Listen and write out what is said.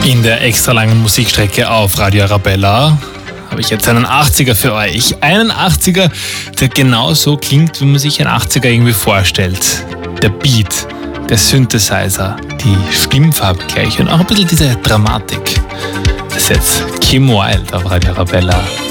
In der extra langen Musikstrecke auf Radio Arabella habe ich jetzt einen 80er für euch. Einen 80er, der genauso klingt, wie man sich einen 80er irgendwie vorstellt. Der Beat, der Synthesizer, die Stimmfarbe gleich und auch ein bisschen diese Dramatik. Das ist jetzt Kim Wilde auf Radio Arabella.